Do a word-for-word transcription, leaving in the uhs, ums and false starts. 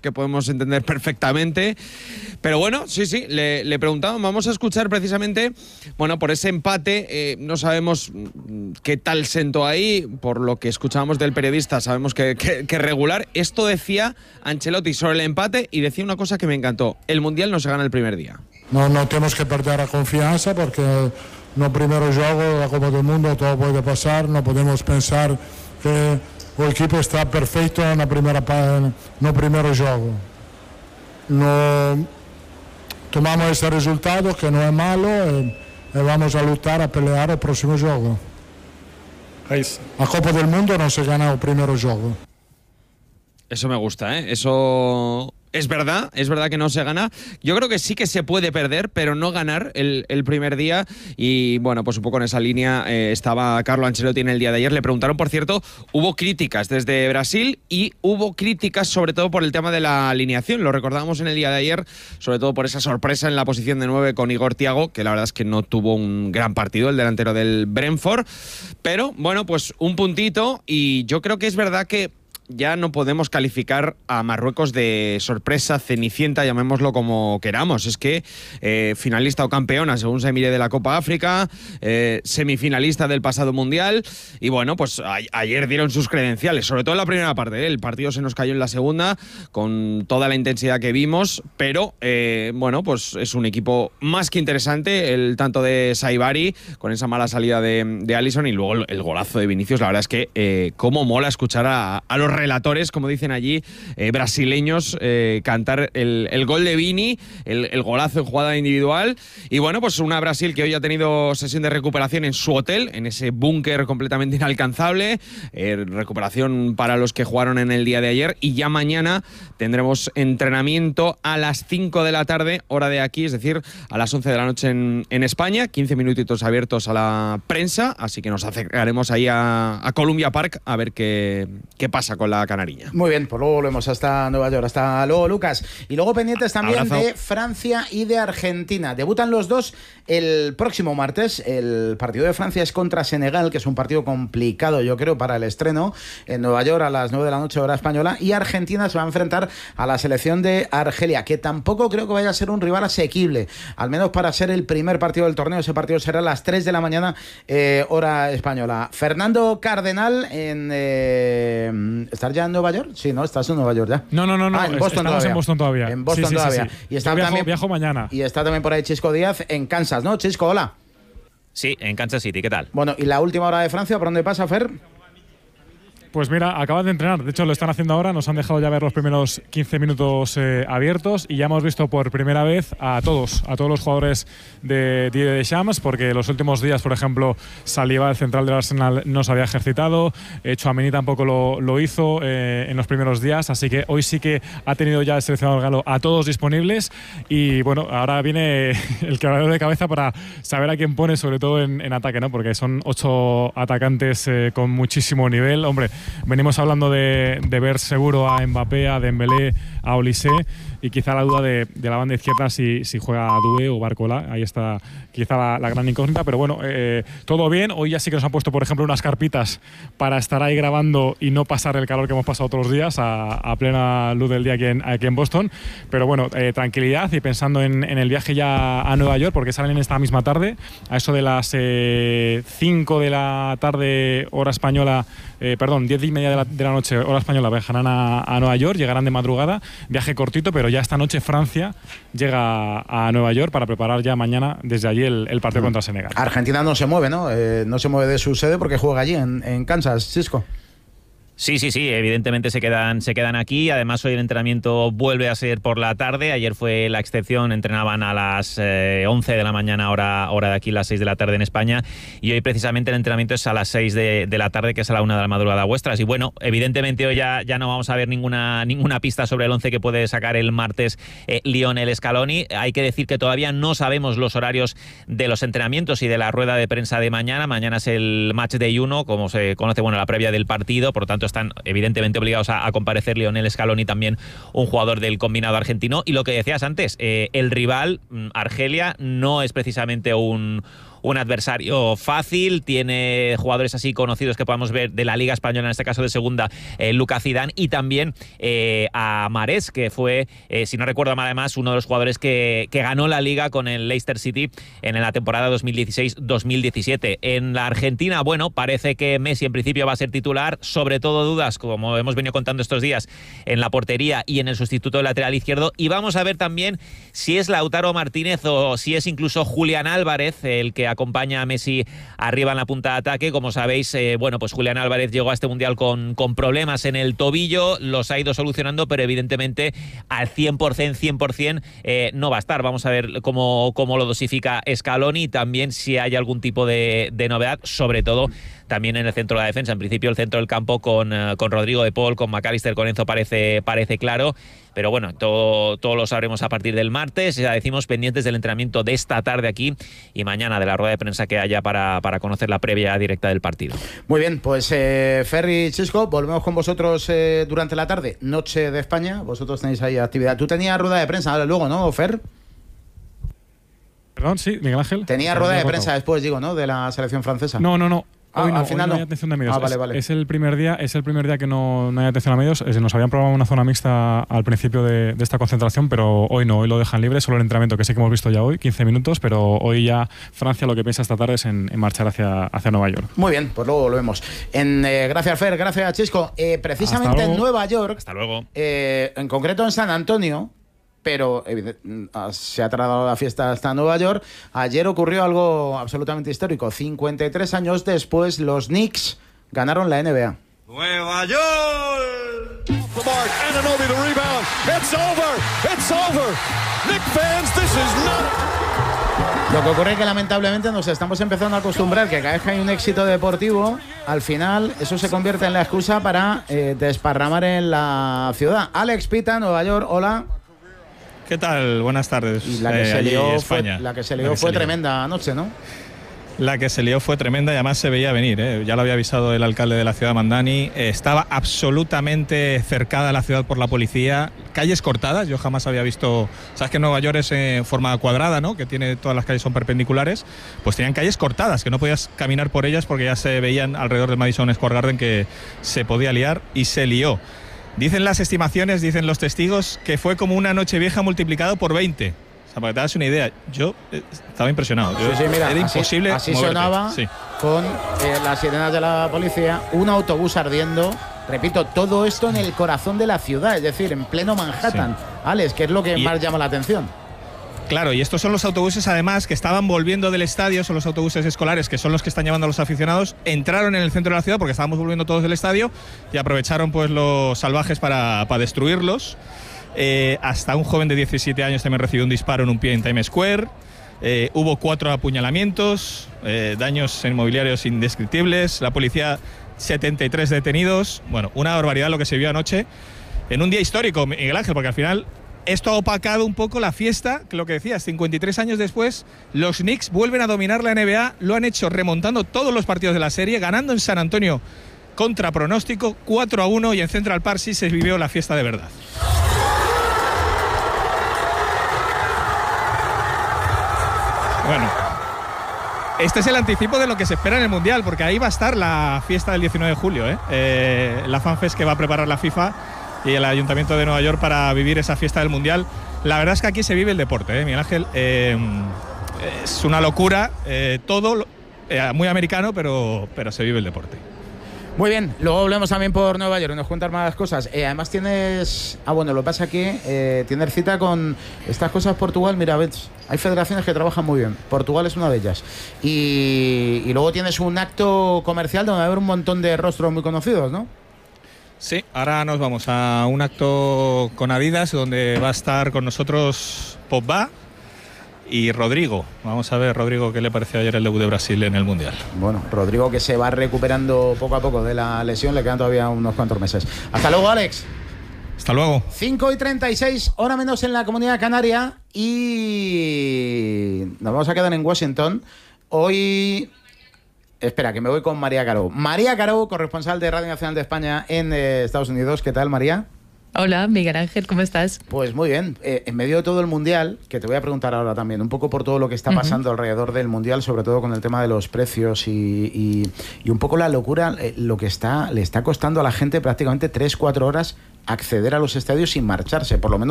que podemos entender perfectamente. Pero bueno, sí, sí, le, le preguntamos, vamos a escuchar precisamente, bueno, por ese empate, eh, no sabemos qué tal sentó ahí, por lo que escuchábamos del periodista, sabemos que, que, que regular. Esto decía Ancelotti sobre el empate y decía una cosa que me encantó: el Mundial no se gana el primer día. No, no tenemos que perder la confianza porque no primero juego, la Copa del Mundo, todo puede pasar, no podemos pensar que el equipo está perfecto en la primera no primero juego. No tomamos ese resultado que no es malo y, y vamos a luchar a pelear el próximo juego. La Copa del Mundo no se gana el primer juego. Eso me gusta, ¿eh? Eso es verdad, es verdad que no se gana. Yo creo que sí que se puede perder, pero no ganar el, el primer día. Y bueno, pues un poco en esa línea eh, estaba Carlo Ancelotti en el día de ayer. Le preguntaron, por cierto, hubo críticas desde Brasil y hubo críticas sobre todo por el tema de la alineación. Lo recordábamos en el día de ayer, sobre todo por esa sorpresa en la posición de nueve con Igor Thiago, que la verdad es que no tuvo un gran partido, el delantero del Brentford. Pero bueno, pues un puntito, y yo creo que es verdad que ya no podemos calificar a Marruecos de sorpresa, cenicienta, llamémoslo como queramos. Es que eh, finalista o campeona, según se mire, de la Copa África, eh, semifinalista del pasado Mundial, y bueno, pues a, ayer dieron sus credenciales, sobre todo en la primera parte, ¿eh? El partido se nos cayó en la segunda, con toda la intensidad que vimos, pero eh, bueno, pues es un equipo más que interesante, el tanto de Saibari, con esa mala salida de, de Alisson, y luego el, el golazo de Vinicius. La verdad es que eh, cómo mola escuchar a, a los relatores, como dicen allí, eh, brasileños, eh, cantar el, el gol de Vini, el, el golazo en jugada individual. Y bueno, pues una Brasil que hoy ha tenido sesión de recuperación en su hotel, en ese búnker completamente inalcanzable, eh, recuperación para los que jugaron en el día de ayer, y ya mañana tendremos entrenamiento a las cinco de la tarde, hora de aquí, es decir, a las once de la noche en, en España, quince minutitos abiertos a la prensa, así que nos acercaremos ahí a, a Columbia Park a ver qué, qué pasa con la canariña. Muy bien, pues luego volvemos hasta Nueva York. Hasta luego, Lucas. Y luego pendientes también Abrazo. De Francia y de Argentina. Debutan los dos el próximo martes. El partido de Francia es contra Senegal, que es un partido complicado, yo creo, para el estreno, en Nueva York a las nueve de la noche, hora española. Y Argentina se va a enfrentar a la selección de Argelia, que tampoco creo que vaya a ser un rival asequible, al menos para ser el primer partido del torneo. Ese partido será a las tres de la mañana, eh, hora española. Fernando Cardenal, en eh, ¿estás ya en Nueva York? Sí, ¿no? ¿Estás en Nueva York ya? No, no, no, no. Ah, en Boston estamos todavía. en Boston todavía. En Boston sí, sí, todavía. Sí, sí. Y está Yo viajo, también, viajo mañana. Y está también por ahí Chisco Díaz en Kansas, ¿no? Chisco, hola. Sí, en Kansas City, ¿qué tal? Bueno, ¿y la última hora de Francia por dónde pasa, Fer? Pues mira, acaban de entrenar, de hecho lo están haciendo ahora, nos han dejado ya ver los primeros quince minutos eh, abiertos, y ya hemos visto por primera vez a todos, a todos los jugadores de Didier Deschamps, porque los últimos días, por ejemplo, Saliba, el central del Arsenal, no se había ejercitado, eh, Tchouaméni tampoco lo, lo hizo eh, en los primeros días, así que hoy sí que ha tenido ya el seleccionador galo a todos disponibles, y bueno, ahora viene el quebradero de cabeza para saber a quién pone, sobre todo en, en ataque, ¿no? Porque son ocho atacantes eh, con muchísimo nivel, hombre. Venimos hablando de, de ver seguro a Mbappé, a Dembélé, a Olise, y quizá la duda de, de la banda izquierda si, si juega Doué o Barcola. Ahí está quizá la, la gran incógnita, pero bueno, eh, todo bien. Hoy ya sí que nos han puesto, por ejemplo, unas carpitas para estar ahí grabando y no pasar el calor que hemos pasado otros días a, a plena luz del día aquí en, aquí en Boston. Pero bueno, eh, tranquilidad, y pensando en, en el viaje ya a Nueva York, porque salen esta misma tarde, a eso de las eh, cinco de la tarde, hora española, eh, perdón, diez y media de la, de la noche, hora española, viajarán a, a Nueva York, llegarán de madrugada, viaje cortito, pero ya esta noche Francia llega a Nueva York para preparar ya mañana desde allí el, el partido mm. contra Senegal. Argentina no se mueve, ¿no? Eh, no se mueve de su sede porque juega allí en, en Kansas, Cisco. Sí, sí, sí, evidentemente se quedan, se quedan aquí. Además, hoy el entrenamiento vuelve a ser por la tarde. Ayer fue la excepción, entrenaban a las eh, once de la mañana, hora, hora de aquí, las seis de la tarde en España. Y hoy precisamente el entrenamiento es a las seis de, de la tarde, que es a la una de la madrugada vuestras. Y bueno, evidentemente hoy ya, ya no vamos a ver ninguna, ninguna pista sobre el once que puede sacar el martes eh, Lionel Scaloni. Hay que decir que todavía no sabemos los horarios de los entrenamientos y de la rueda de prensa de mañana. Mañana es el match day uno, como se conoce, bueno, la previa del partido. Por lo tanto, están evidentemente obligados a, a comparecer Lionel Scaloni, también un jugador del combinado argentino. Y lo que decías antes, eh, el rival, Argelia, no es precisamente un... un adversario fácil. Tiene jugadores así conocidos que podamos ver de la Liga Española, en este caso de segunda, eh, Lucas Zidane, y también eh, a Mahrez, que fue, eh, si no recuerdo mal además, uno de los jugadores que, que ganó la Liga con el Leicester City en la temporada dos mil dieciséis dos mil diecisiete. En la Argentina, bueno, parece que Messi en principio va a ser titular, sobre todo dudas, como hemos venido contando estos días, en la portería y en el sustituto de lateral izquierdo, y vamos a ver también si es Lautaro Martínez o si es incluso Julián Álvarez el que acompaña a Messi arriba en la punta de ataque. Como sabéis, eh, bueno, pues Julián Álvarez llegó a este Mundial con, con problemas en el tobillo, los ha ido solucionando, pero evidentemente al cien por cien, cien por cien eh, no va a estar. Vamos a ver cómo, cómo lo dosifica Scaloni, y también si hay algún tipo de, de novedad, sobre todo también en el centro de la defensa. En principio el centro del campo con, uh, con Rodrigo de Paul, con McAllister, con Enzo parece, parece claro, pero bueno, todo, todo lo sabremos a partir del martes. Ya decimos, pendientes del entrenamiento de esta tarde aquí y mañana de la rueda de prensa que haya para, para conocer la previa directa del partido. Muy bien, pues eh, Ferri, Chisco, volvemos con vosotros eh, durante la tarde, Noche de España. Vosotros tenéis ahí actividad. Tú tenías rueda de prensa ahora luego, ¿no, Fer? Perdón, sí, Miguel Ángel. Tenía rueda de prensa después, digo, ¿no?, de la selección francesa. No, no, no. Ah, hoy no, al final hoy no no hay atención de medios. Ah, vale, es, vale. es el primer día, es el primer día que no, no hay atención a medios. Es, nos habían programado una zona mixta al principio de, de esta concentración, pero hoy no, hoy lo dejan libre, solo el entrenamiento que sí que hemos visto ya hoy, quince minutos, pero hoy ya Francia lo que piensa esta tarde es en, en marchar hacia, hacia Nueva York. Muy bien, pues luego volvemos. En, eh, gracias, Fer, gracias, Chisco. Eh, precisamente en Nueva York, hasta luego. Eh, en concreto en San Antonio, pero se ha trasladado la fiesta hasta Nueva York. Ayer ocurrió algo absolutamente histórico. cincuenta y tres años después, los Knicks ganaron la N B A. Nueva York. Anunoby the rebound. It's over. It's over. Knicks fans, this is not. Lo que ocurre es que lamentablemente nos estamos empezando a acostumbrar que cada vez que hay un éxito deportivo, al final eso se convierte en la excusa para eh, desparramar en la ciudad. Alex Pita, Nueva York, hola. ¿Qué tal? Buenas tardes. Y la que eh, se lió fue, España. la que se lió fue tremenda anoche, ¿no? La que se lió fue tremenda y además se veía venir, ¿eh? Ya lo había avisado el alcalde de la ciudad, Mandani. Eh, estaba absolutamente cercada la ciudad por la policía. Calles cortadas, yo jamás había visto... Sabes que Nueva York es en forma cuadrada, ¿no?, que tiene, todas las calles son perpendiculares. Pues tenían calles cortadas, que no podías caminar por ellas porque ya se veían alrededor del Madison Square Garden que se podía liar, y se lió. Dicen las estimaciones, dicen los testigos, que fue como una Nochevieja multiplicado por veinte. O sea, para que te hagas una idea, yo eh, estaba impresionado. Yo, sí, sí, mira, era así, imposible así moverte. sonaba, sí. Con eh, las sirenas de la policía, un autobús ardiendo. Repito, todo esto en el corazón de la ciudad, es decir, en pleno Manhattan. Sí. Alex, ¿qué es lo que y... más llama la atención? Claro, y estos son los autobuses además que estaban volviendo del estadio, son los autobuses escolares que son los que están llevando a los aficionados, entraron en el centro de la ciudad porque estábamos volviendo todos del estadio y aprovecharon pues los salvajes para, para destruirlos. Eh, hasta un joven de diecisiete años también recibió un disparo en un pie en Times Square. Eh, hubo cuatro apuñalamientos, eh, daños en mobiliarios indescriptibles, la policía setenta y tres detenidos. Bueno, una barbaridad lo que se vio anoche en un día histórico, Miguel Ángel, porque al final esto ha opacado un poco la fiesta, que lo que decías, cincuenta y tres años después, los Knicks vuelven a dominar la N B A, lo han hecho remontando todos los partidos de la serie, ganando en San Antonio contra pronóstico, cuatro a uno, y en Central Park sí se vivió la fiesta de verdad. Bueno, este es el anticipo de lo que se espera en el Mundial, porque ahí va a estar la fiesta del diecinueve de julio, ¿eh? Eh, la FanFest que va a preparar la FIFA y el Ayuntamiento de Nueva York para vivir esa fiesta del Mundial. La verdad es que aquí se vive el deporte, ¿eh, Miguel Ángel? Eh, es una locura, eh, todo eh, muy americano, pero, pero se vive el deporte. Muy bien, luego volvemos también por Nueva York y nos cuentas más cosas. Eh, además tienes... Ah, bueno, lo que pasa aquí, eh, tienes cita con estas cosas Portugal. Mira, ves, hay federaciones que trabajan muy bien. Portugal es una de ellas. Y, y luego tienes un acto comercial donde va a haber un montón de rostros muy conocidos, ¿no? Sí, ahora nos vamos a un acto con Adidas donde va a estar con nosotros Pogba y Rodrigo. Vamos a ver, Rodrigo, qué le pareció ayer el debut de Brasil en el Mundial. Bueno, Rodrigo, que se va recuperando poco a poco de la lesión, le quedan todavía unos cuantos meses. Hasta luego, Alex. Hasta luego. cinco y treinta y seis, hora menos en la Comunidad Canaria, y nos vamos a quedar en Washington. Hoy... Espera, que me voy con María Caro. María Caro, corresponsal de Radio Nacional de España en eh, Estados Unidos. ¿Qué tal, María? Hola, Miguel Ángel, ¿cómo estás? Pues muy bien. Eh, en medio de todo el Mundial, que te voy a preguntar ahora también, un poco por todo lo que está pasando uh-huh. alrededor del Mundial, sobre todo con el tema de los precios y, y, y un poco la locura, eh, lo que está le está costando a la gente prácticamente tres cuatro horas acceder a los estadios sin marcharse, por lo menos